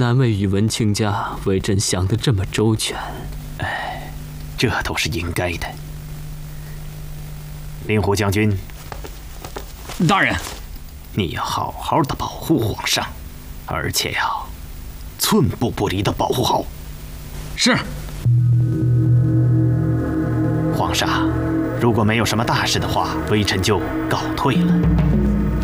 难为宇文卿家为朕想得这么周全。 哎，这都是应该的。令狐将军， 大人， 你要好好的保护皇上，而且要寸步不离的保护好。 是。 皇上，如果没有什么大事的话，微臣就告退了。